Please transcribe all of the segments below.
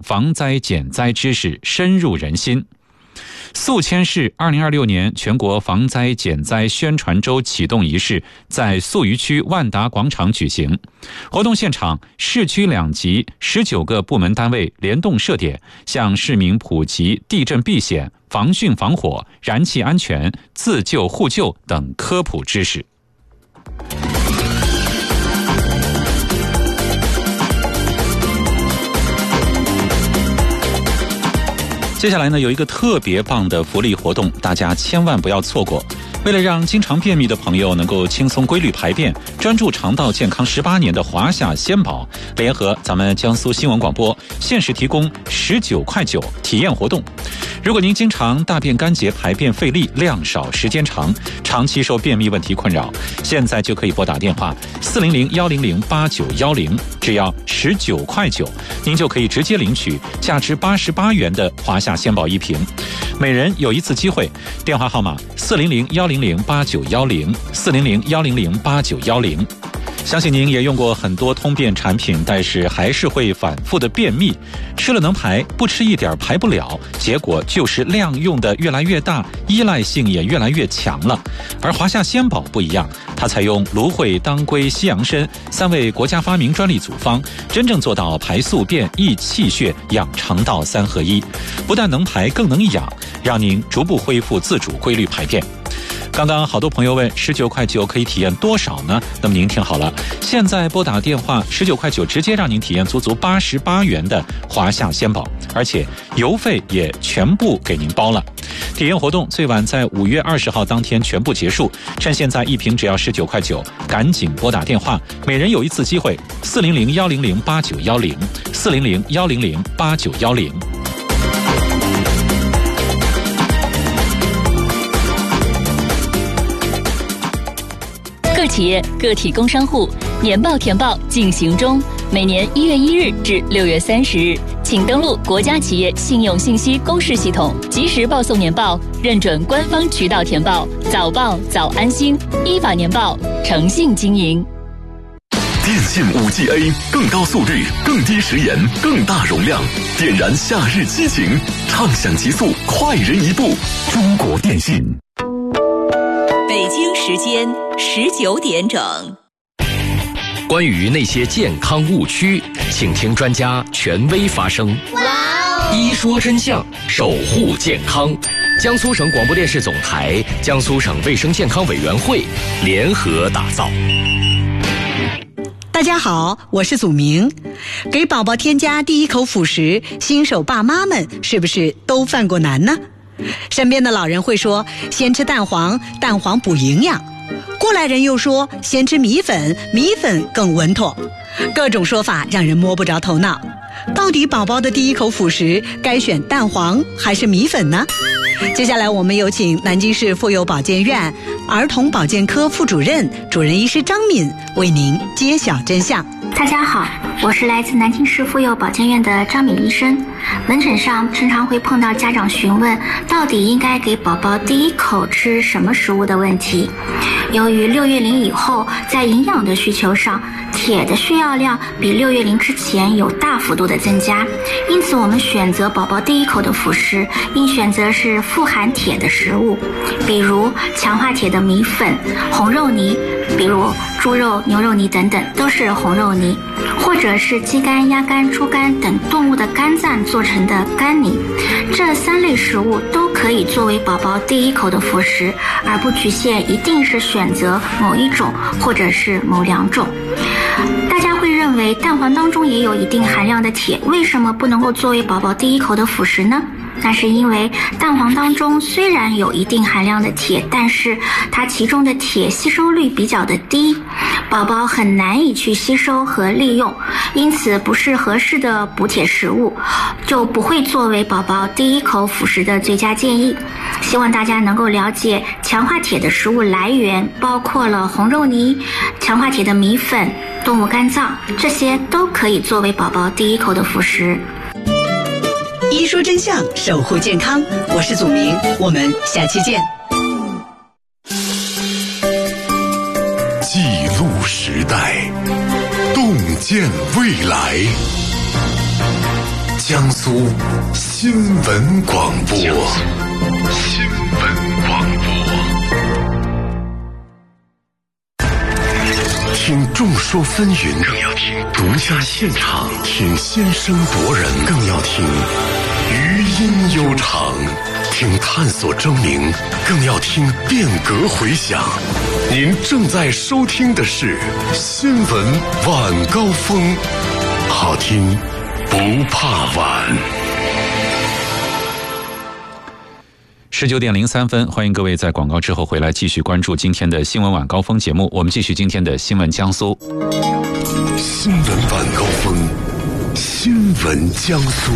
防灾减灾知识深入人心。宿迁市2026年全国防灾减灾宣传周启动仪式在宿渝区万达广场举行。活动现场，市区2级19个部门单位联动设点，向市民普及地震避险、防汛防火、燃气安全、自救互救等科普知识。接下来呢，有一个特别棒的福利活动，大家千万不要错过。为了让经常便秘的朋友能够轻松规律排便，专注肠道健康18年的华夏鲜宝联合咱们江苏新闻广播限时提供19.9块体验活动。如果您经常大便干结、排便费力、量少、时间长，长期受便秘问题困扰，现在就可以拨打电话400-100-8910，只要19.9块，您就可以直接领取价值88元的华夏鲜宝1瓶，每人有1次机会。电话号码400-100-8910 400-100-8910。相信您也用过很多通便产品，但是还是会反复的便秘，吃了能排，不吃一点排不了，结果就是量用的越来越大，依赖性也越来越强了。而华夏鲜宝不一样，它采用芦荟、当归、西洋参3味国家发明专利组方，真正做到排宿便、益气血、养肠道3合一，不但能排，更能养，让您逐步恢复自主规律排便。刚刚好多朋友问19.9块可以体验多少呢？那么您听好了，现在拨打电话19.9块，直接让您体验足88元的华夏鲜宝，而且邮费也全部给您包了。体验活动最晚在5月20号当天全部结束，趁现在1瓶只要19.9块，赶紧拨打电话，每人有1次机会，400-100-8910 400-100-8910。 各企业、个体工商户年报填报进行中，每年1月1日至6月30日，请登录国家企业信用信息公示系统，及时报送年报，认准官方渠道填报，早报早安心，依法年报，诚信经营。 电信 5G-A 更高速率、更低时延、更大容量，点燃夏日激情，畅享极速，快人一步。中国电信。 北京时间19点整。 关于那些健康误区，请听专家权威发声。一说真相，守护健康。江苏省广播电视总台、江苏省卫生健康委员会联合打造。 大家好，我是祖明。给宝宝添加第一口辅食，新手爸妈们是不是都犯过难呢？身边的老人会说先吃蛋黄，蛋黄补营养，过来人又说先吃米粉，米粉更稳妥，各种说法让人摸不着头脑。到底宝宝的第一口辅食该选蛋黄还是米粉呢？接下来我们有请南京市妇幼保健院儿童保健科副主任、主任医师张敏为您揭晓真相。 大家好，我是来自南京市妇幼保健院的张敏医生。门诊上经常会碰到家长询问到底应该给宝宝第一口吃什么食物的问题。由于6月龄以后在营养的需求上，铁的需要量比6月龄之前有大幅度的增加，因此我们选择宝宝第一口的辅食应选择是富含铁的食物，比如强化铁的米粉、红肉泥，比如猪肉、牛肉泥等等都是红肉泥，或者是鸡肝、鸭肝、猪肝等动物的肝脏做成的肝泥。这3类食物都可以作为宝宝第一口的辅食，而不局限一定是选择某一种或者是某2种。大家会认为蛋黄当中也有一定含量的铁，为什么不能够作为宝宝第一口的辅食呢？那是因为蛋黄当中虽然有一定含量的铁，但是它其中的铁吸收率比较的低，宝宝很难以去吸收和利用，因此不是合适的补铁食物，就不会作为宝宝第一口辅食的最佳建议。希望大家能够了解强化铁的食物来源，包括了红肉泥、强化铁的米粉、动物肝脏，这些都可以作为宝宝第一口的辅食。 一说真相，守护健康，我是祖明，我们下期见。 记录时代，洞见未来。 江苏新闻广播。听众说纷纭，更要听独家现场；听先声夺人，更要听余音悠长；听探索狰狞，更要听变革回响。您正在收听的是新闻晚高峰，好听不怕晚。 19点03分，欢迎各位在广告之后回来继续关注今天的新闻晚高峰节目。我们继续今天的新闻江苏。 新闻晚高峰，新闻江苏。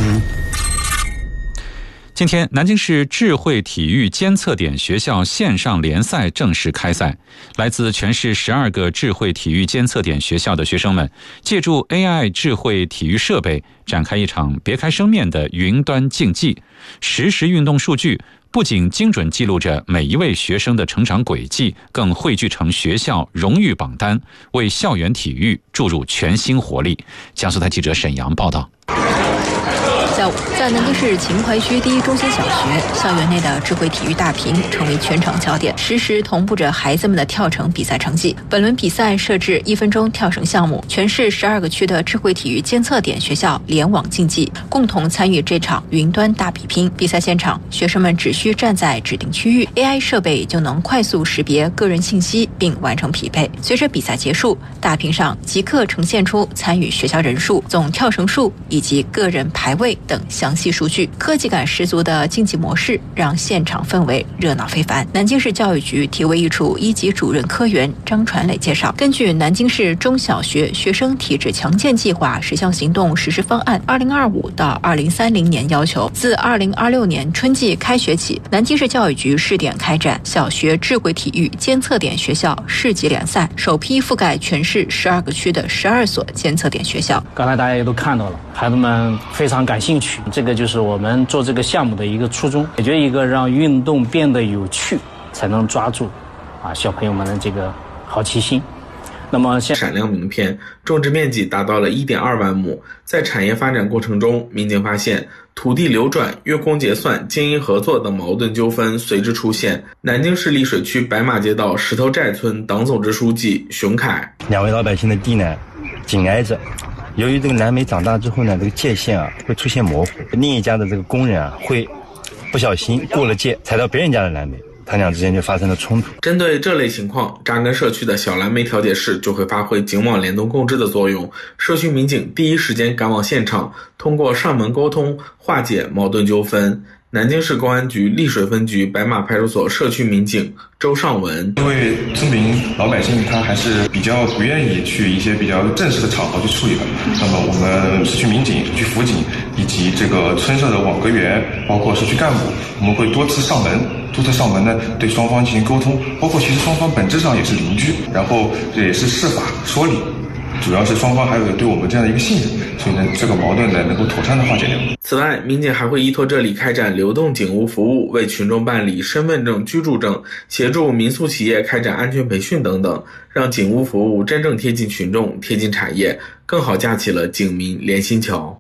今天，南京市智慧体育监测点学校线上联赛正式开赛。来自全市12个智慧体育监测点学校的学生们，借助 AI 智慧体育设备，展开一场别开生面的云端竞技。实时运动数据不仅精准记录着每一位学生的成长轨迹，更汇聚成学校荣誉榜单，为校园体育注入全新活力。江苏台记者沈阳报道。 下午，在南京市秦淮区第一中心小学，校园内的智慧体育大屏成为全场焦点，实时同步着孩子们的跳绳比赛成绩。本轮比赛设置1分钟跳绳项目，全市12个区的智慧体育监测点学校联网竞技，共同参与这场云端大比拼。比赛现场，学生们只需站在指定区域 ，AI 设备就能快速识别个人信息并完成匹配。随着比赛结束，大屏上即刻呈现出参与学校人数、总跳绳数以及个人排位等详细数据，科技感十足的竞技模式让现场氛围热闹非凡。南京市教育局体卫一处1级主任科员张传磊介绍，根据南京市中小学学生体质强健计划10项行动实施方案2025到2030年要求，自2026年春季开学起，南京市教育局试点开展小学智慧体育监测点学校市级联赛，首批覆盖全市12个区的12所监测点学校。 刚才大家也都看到了，孩子们非常感兴趣，这个就是我们做这个项目的一个初衷，解决一个让运动变得有趣，才能抓住小朋友们的这个好奇心。那么闪亮名片，种植面积达到了1.2万亩。在产业发展过程中，民警发现土地流转、月供结算、经营合作等矛盾纠纷随之出现。南京市溧水区白马街道石头寨村党总支书记熊凯 ：2位老百姓的地呢紧挨着，由于这个蓝莓长大之后呢，这个界限会出现模糊，另一家的这个工人会不小心过了界，踩到别人家的蓝莓，他俩之间就发生了冲突。 针对这类情况，扎根社区的小蓝莓调解室就会发挥警网联动共治的作用。社区民警第一时间赶往现场，通过上门沟通化解矛盾纠纷。南京市公安局溧水分局白马派出所社区民警周尚文： 因为村民老百姓他还是比较不愿意去一些比较正式的场合去处理的，那么我们社区民警、社区辅警以及这个村社的网格员，包括社区干部，我们会多次上门呢，对双方进行沟通，包括其实双方本质上也是邻居，然后这也是释法说理，主要是双方还有对我们这样的一个信任，所以呢，这个矛盾呢能够妥善的化解掉。 此外，民警还会依托这里开展流动警务服务，为群众办理身份证、居住证，协助民宿企业开展安全培训等等，让警务服务真正贴近群众、贴近产业，更好架起了警民连心桥。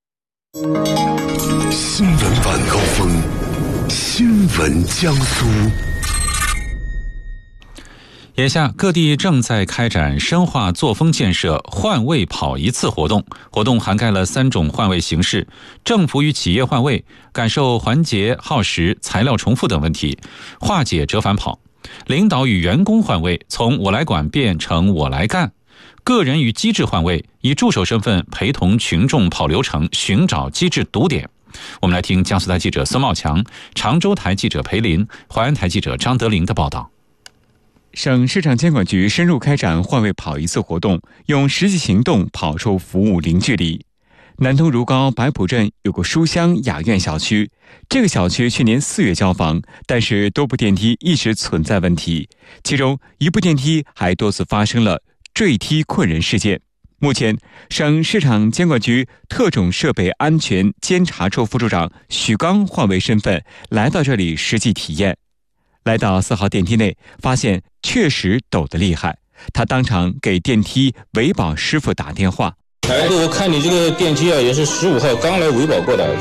新闻晚高峰，新闻江苏。 眼下各地正在开展深化作风建设换位跑一次活动，活动涵盖了3种换位形式：政府与企业换位，感受环节耗时、材料重复等问题，化解折返跑；领导与员工换位，从我来管变成我来干；个人与机制换位，以助手身份陪同群众跑流程，寻找机制堵点。我们来听江苏台记者孙茂强、常州台记者裴林、淮安台记者张德林的报道。省市场监管局深入开展换位跑一次活动，用实际行动跑出服务零距离。南通如皋白浦镇有个书香雅苑小区，这个小区去年4月交房，但是多部电梯一直存在问题，其中一部电梯还多次发生了坠梯困人事件。目前，省市场监管局特种设备安全监察处副处长许刚换位身份来到这里实际体验。来到4号电梯内，发现确实抖得厉害，他当场给电梯维保师傅打电话。 我看你这个电机啊，也是15号刚来维保过的，